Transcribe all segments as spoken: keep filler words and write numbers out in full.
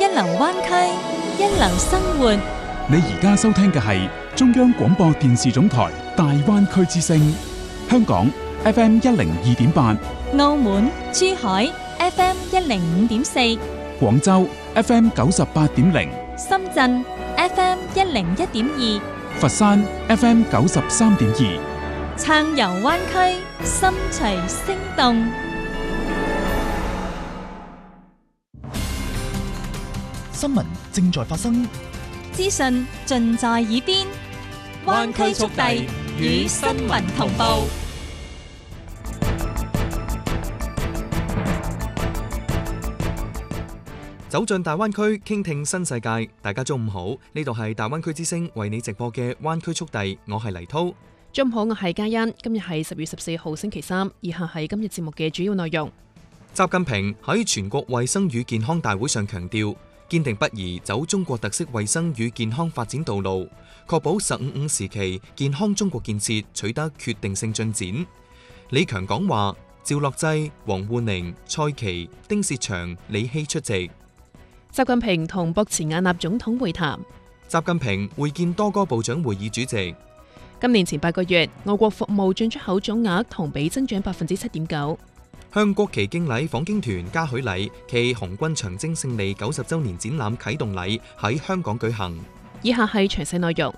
流灣區，一流生活。 你而家收聽嘅係中央廣播電視總台大灣區之聲，香港 F M 一零二點八， 澳門、珠海 F M 一零五點四， 廣州 F M 九十八點零， 深圳 F M 一零一點二， 佛山 F M 九十三點二， 暢遊灣區，心隨聲動。 新聞正在發生， 資訊盡在耳邊，灣區速遞與新聞同步。 走進大灣區，傾聽新世界。大家中午好，呢度係大灣區之聲為你直播嘅灣區速遞，我係黎濤。 中午好，我係嘉欣。今日係十月十四號星期三，以下係今日節目嘅主要內容。 習近平喺全國衛生與健康大會上強調，堅定不移走中國特色衛生與健康發展道路，確保十五五時期健康中國建設取得決定性進展。李強講話，趙樂際、王滬寧、蔡奇、丁薛祥、李希出席。 習近平同博茨瓦納總統會談。 習近平會見多個部長會議主席。 今年前八個月，我國服務進出口總額同比增長百分之七點九。 向國旗敬禮訪京團嘉許禮暨紅軍長征勝利九十週年展覽啟動禮喺香港舉行。 以下係詳細內容。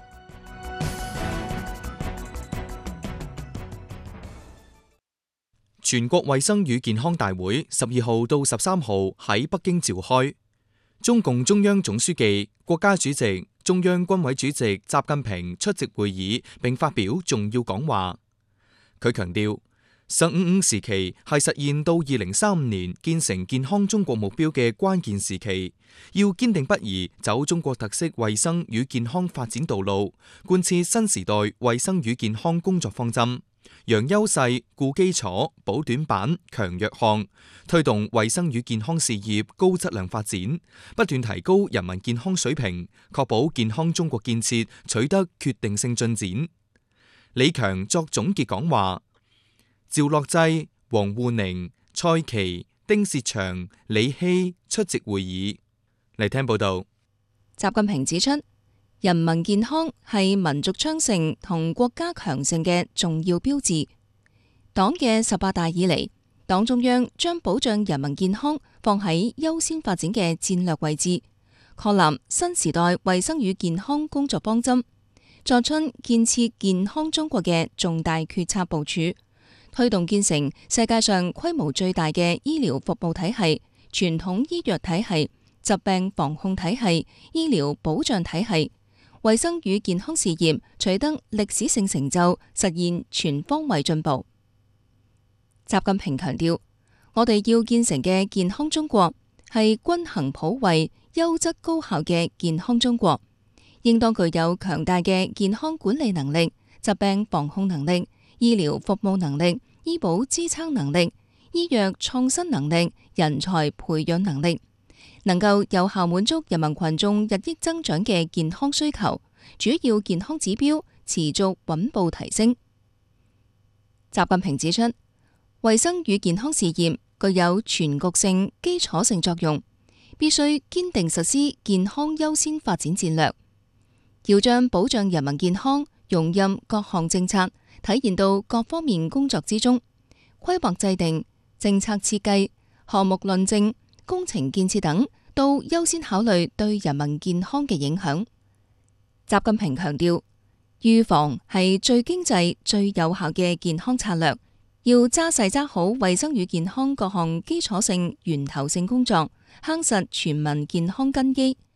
全國衛生與健康大會十二號到十三號喺北京召開。中共中央總書記、國家主席、中央軍委主席習近平出席會議並發表重要講話。佢強調，十五五時期係實現到二零三五年建成健康中國目標嘅關鍵時期，要堅定不移走中國特色衛生與健康發展道路，貫徹新時代衛生與健康工作方針，揚優勢、固基礎、補短板、強弱項，推動衛生與健康事業高質量發展，不斷提高人民健康水平，確保健康中國建設取得決定性進展。李強作總結講話。趙樂際、王滬寧、蔡奇、丁薛祥、李希出席會議。嚟聽報道。 習近平指出，人民健康係民族昌盛同國家強盛嘅重要標誌。黨嘅十八大以嚟，黨中央將保障人民健康放喺優先發展嘅戰略位置，確立新時代衛生與健康工作方針，作出建設健康中國嘅重大決策部署。推動建成世界上規模最大嘅醫療服務體系、傳統醫藥體系、疾病防控體系、醫療保障體系，衛生與健康事業取得歷史性成就，實現全方位進步。習近平強調，我哋要建成嘅健康中國係均衡普惠、優質高效嘅健康中國，應當具有強大嘅健康管理能力、疾病防控能力、醫療服務能力、醫保支撐能力、醫藥創新能力、人才培養能力，能夠有效滿足人民群眾日益增長嘅健康需求，主要健康指標持續穩步提升。習近平指出，衛生與健康事業具有全局性、基礎性作用，必須堅定實施健康優先發展戰略，要將保障人民健康融入各項政策，體現到各方面工作之中，規劃制定、政策設計、項目論證、工程建設等，都優先考慮對人民健康嘅影響。習近平強調，預防係最經濟、最有效嘅健康策略，要紮實紮好衛生與健康各項基礎性、源頭性工作，夯實全民健康根基。